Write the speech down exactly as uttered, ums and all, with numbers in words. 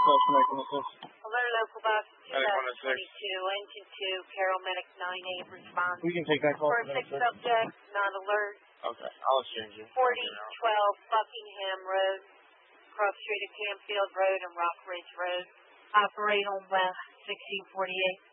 Dispatch American Assist. Alert local box Medic one oh six. twenty-two, engine two, Carroll Medic nine eight, response. We can take that call. four six subject, not alert. Okay, I'll exchange you. forty twelve Buckingham Road, cross street of Campfield Road and Rock Ridge Road. Operate on west sixteen forty-eight.